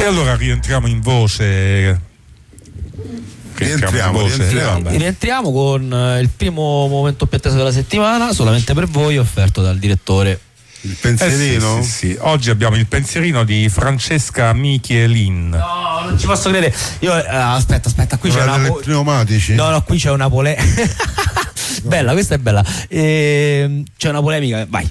E allora rientriamo in voce. Rientriamo con il primo momento più atteso della settimana, solamente per voi, offerto dal direttore. Il pensierino? Sì. Oggi abbiamo il pensierino di Francesca Michelin. No, non ci posso credere. Io aspetta, qui c'è una pneumatici? No, qui c'è una polemica. Bella, questa è bella. C'è una polemica, vai.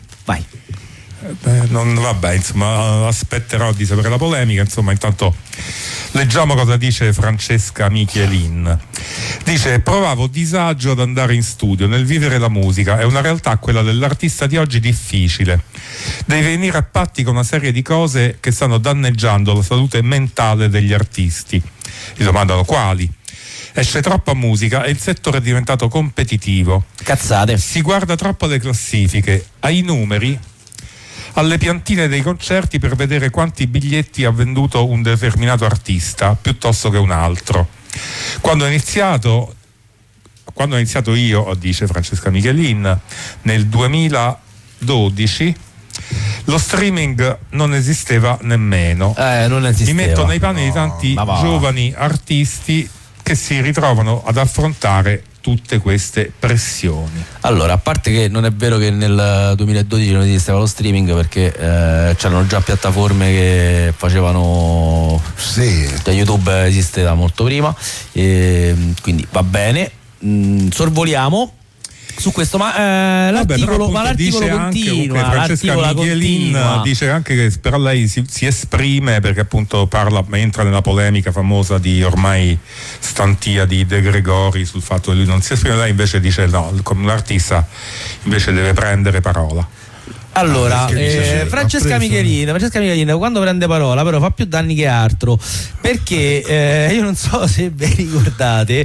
Vabbè, insomma, aspetterò di sapere la polemica. Insomma, intanto leggiamo cosa dice Francesca Michelin. Dice: provavo disagio ad andare in studio, nel vivere la musica. È una realtà, quella dell'artista di oggi, difficile. Devi venire a patti con una serie di cose che stanno danneggiando la salute mentale degli artisti. Gli domandano quali. Esce troppa musica e il settore è diventato competitivo. Cazzate. Si guarda troppo alle classifiche, ai numeri, alle piantine dei concerti per vedere quanti biglietti ha venduto un determinato artista piuttosto che un altro. Quando ho iniziato io, dice Francesca Michelin, nel 2012 lo streaming non esisteva nemmeno. Non esisteva. Mi metto nei panni di tanti giovani artisti che si ritrovano ad affrontare tutte queste pressioni. Allora, a parte che non è vero che nel 2012 non esisteva lo streaming, perché c'erano già piattaforme che facevano, sì, YouTube esiste da molto prima, quindi va bene. Sorvoliamo su questo, ma l'articolo continua. Francesca Michelin dice anche che però lei si esprime perché appunto entra nella polemica famosa di ormai stantia di De Gregori sul fatto che lui non si esprime. Lei invece dice no, come un artista invece deve prendere parola. Allora, Francesca Michelin quando prende parola però fa più danni che altro, perché io non so se vi ricordate,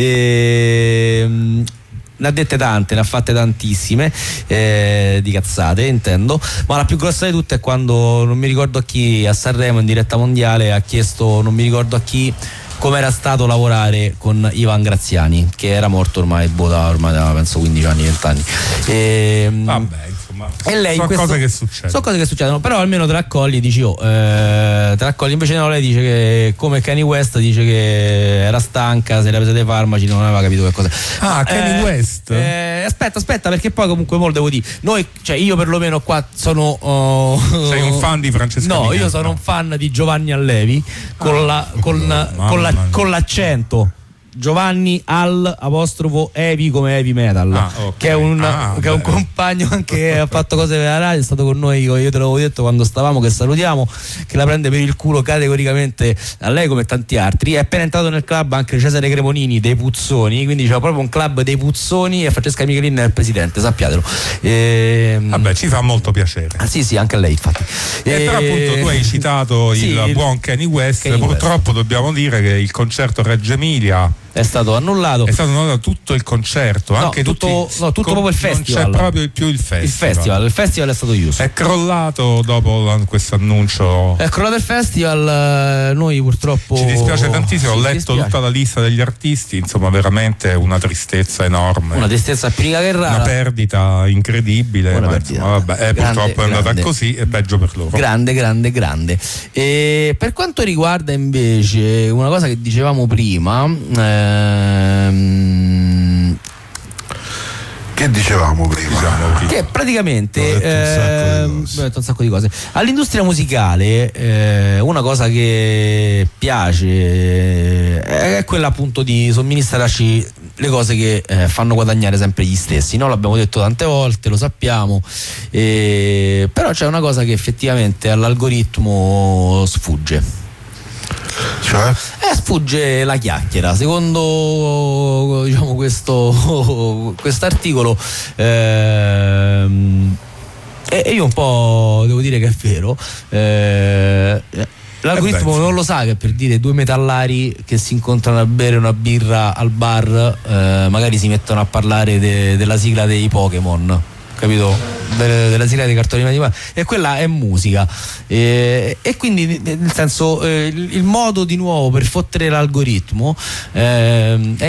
ne ha dette tante, ne ha fatte tantissime, di cazzate intendo, ma la più grossa di tutte è quando, non mi ricordo a chi, a Sanremo in diretta mondiale ha chiesto, non mi ricordo a chi, come era stato lavorare con Ivan Graziani, che era morto ormai da penso 15 anni, 20 anni. Vabbè, insomma, e lei sono cose che succedono. Sono cose che succedono, però almeno te raccogli, dici te raccogli. Invece no, lei dice che, come Kanye West, dice che era stanca, se era presa dei farmaci, non aveva capito che cosa. Kanye West? Aspetta, perché poi comunque molto devo dire, noi, cioè io perlomeno qua sono sei un fan di Francesca Michelin? Io sono un fan di Giovanni Allevi con l'accento Giovanni _Evi come heavy metal, okay. che è un compagno anche che ha fatto cose per la radio, è stato con noi, io te l'avevo detto quando stavamo, che salutiamo, che la prende per il culo categoricamente a lei come tanti altri. È appena entrato nel club anche Cesare Cremonini dei Puzzoni, quindi c'è proprio un club dei Puzzoni e Francesca Michelin è il presidente, sappiatelo. Vabbè, ci fa molto piacere. Sì, anche a lei infatti. Però appunto tu hai citato il buon Kanye West. Purtroppo dobbiamo dire che il concerto Reggio Emilia è stato annullato. È stato annullato tutto il concerto, anche tutto proprio il festival. Non c'è proprio più il festival. Il festival è stato chiuso. È crollato dopo questo annuncio. È crollato il festival, noi purtroppo ci dispiace tantissimo. Ho letto tutta la lista degli artisti, insomma veramente una tristezza enorme. Una tristezza più che rara. Una perdita incredibile. Insomma, vabbè, purtroppo è andata così, è peggio per loro. Grande. E per quanto riguarda invece una cosa che dicevamo prima, che dicevamo prima? Che praticamente ho detto un sacco di cose. All'industria musicale una cosa che piace è quella appunto di somministrarci le cose che fanno guadagnare sempre gli stessi, no? L'abbiamo detto tante volte, lo sappiamo, però c'è una cosa che effettivamente all'algoritmo sfugge. Cioè? Sfugge la chiacchiera, secondo diciamo quest'articolo, e io un po' devo dire che è vero. L'algoritmo non lo sa che, per dire, due metallari che si incontrano a bere una birra al bar magari si mettono a parlare della sigla dei Pokémon, capito? Della sigla dei cartoni animati, e quella è musica, e quindi nel senso il modo di nuovo per fottere l'algoritmo è